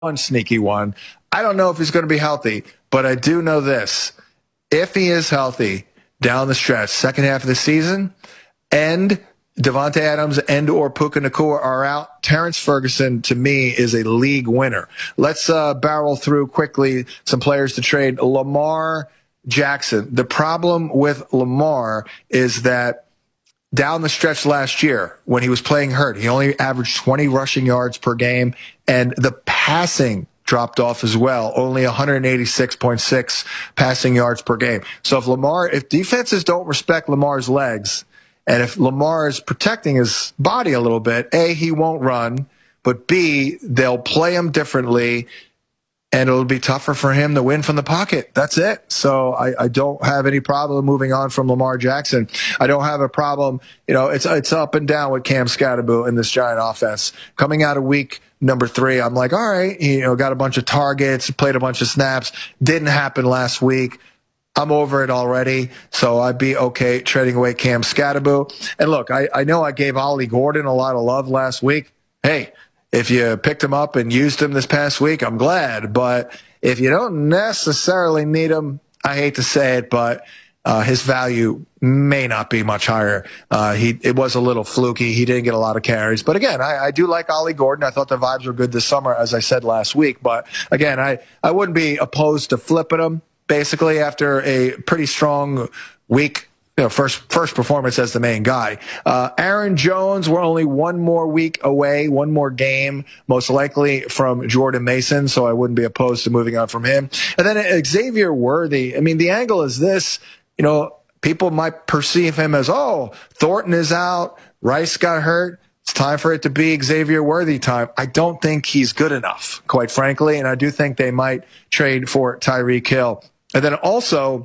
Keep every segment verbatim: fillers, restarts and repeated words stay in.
one sneaky one. I don't know if he's going to be healthy, but I do know this. If he is healthy down the stretch, second half of the season, and Devontae Adams and or Puka Nacua are out, Terrence Ferguson, to me, is a league winner. Let's uh, barrel through quickly some players to trade. Lamar Jackson. The problem with Lamar is that down the stretch last year, when he was playing hurt, he only averaged twenty rushing yards per game, and the passing dropped off as well, only one eighty-six point six passing yards per game. So if Lamar, if defenses don't respect Lamar's legs, and if Lamar is protecting his body a little bit, A, he won't run, but B, they'll play him differently, and it'll be tougher for him to win from the pocket. That's it. So I, I don't have any problem moving on from Lamar Jackson. I don't have a problem. You know, it's it's up and down with Cam Scatterbo in this Giant offense. Coming out of week number three, I'm like, all right, you know, got a bunch of targets, played a bunch of snaps. Didn't happen last week. I'm over it already, so I'd be okay trading away Cam Scatterbo. And look, I, I know I gave Ollie Gordon a lot of love last week. Hey, if you picked him up and used him this past week, I'm glad. But if you don't necessarily need him, I hate to say it, but uh, his value may not be much higher. Uh, he it was a little fluky. He didn't get a lot of carries. But again, I, I do like Ollie Gordon. I thought the vibes were good this summer, as I said last week. But again, I, I wouldn't be opposed to flipping him, basically, after a pretty strong week. You know, first first performance as the main guy. Uh, Aaron Jones, we're only one more week away, one more game, most likely from Jordan Mason, so I wouldn't be opposed to moving on from him. And then Xavier Worthy. I mean, the angle is this, you know, people might perceive him as, oh, Thornton is out, Rice got hurt, it's time for it to be Xavier Worthy time. I don't think he's good enough, quite frankly, and I do think they might trade for Tyreek Hill. And then also,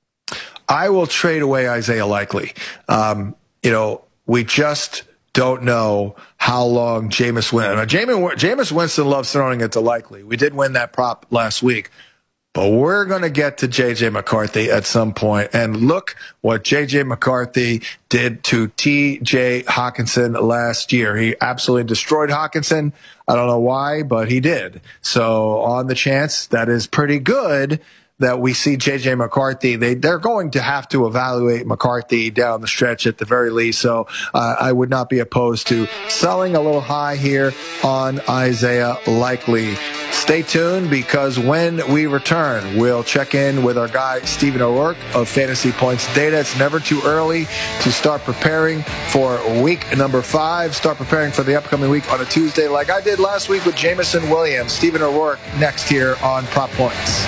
I will trade away Isaiah Likely. Um, you know, we just don't know how long Jameis Winston. Now, Jameis, Jameis Winston loves throwing it to Likely. We did win that prop last week. But we're going to get to J J McCarthy at some point. And look what J J McCarthy did to T J Hockenson last year. He absolutely destroyed Hockenson. I don't know why, but he did. So on the chance that is pretty good that we see J J McCarthy, they, they're going to have to evaluate McCarthy down the stretch at the very least. So uh, I would not be opposed to selling a little high here on Isaiah Likely. Stay tuned, because when we return, we'll check in with our guy, Stephen O'Rourke of Fantasy Points Data. It's never too early to start preparing for week number five. Start preparing for the upcoming week on a Tuesday like I did last week with Jameson Williams. Stephen O'Rourke next here on Prop Points.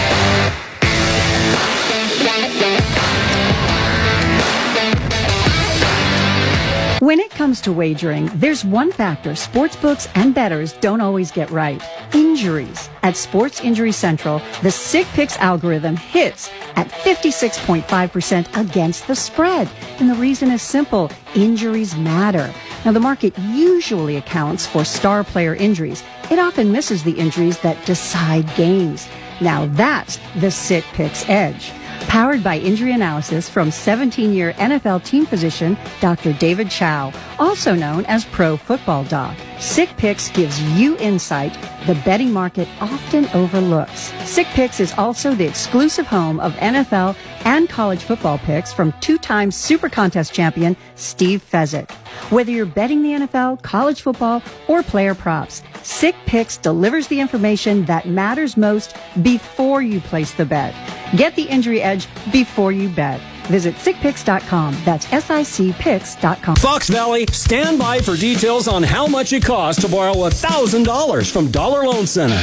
When it comes to wagering, there's one factor sportsbooks and bettors don't always get right: injuries. At Sports Injury Central, the Sick Picks algorithm hits at fifty-six point five percent against the spread. And the reason is simple: injuries matter. Now, the market usually accounts for star player injuries. It often misses the injuries that decide games. Now, that's the Sick Picks edge. Powered by injury analysis from seventeen-year N F L team physician Doctor David Chow, also known as Pro Football Doc. Sick Picks gives you insight the betting market often overlooks. Sick Picks is also the exclusive home of N F L and college football picks from two-time Super Contest champion Steve Fezzik. Whether you're betting the N F L, college football, or player props, Sick Picks delivers the information that matters most before you place the bet. Get the injury edge before you bet. Visit sick picks dot com. That's S I C picks dot com. Fox Valley, stand by for details on how much it costs to borrow one thousand dollars from Dollar Loan Center.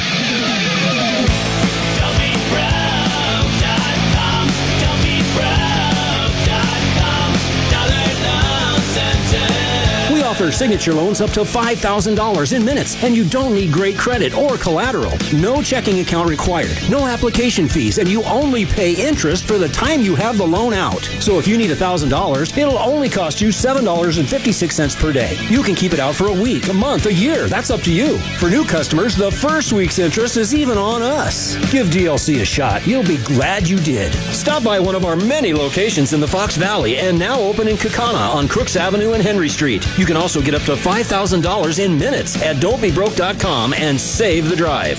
Offer signature loans up to five thousand dollars in minutes, and you don't need great credit or collateral. No checking account required, no application fees, and you only pay interest for the time you have the loan out. So if you need one thousand dollars, it'll only cost you seven dollars and fifty-six cents per day. You can keep it out for a week, a month, a year. That's up to you. For new customers, the first week's interest is even on us. Give D L C a shot. You'll be glad you did. Stop by one of our many locations in the Fox Valley, and now open in Kaukauna on Crooks Avenue and Henry Street. You can also also get up to five thousand dollars in minutes at don't be broke dot com and save the drive.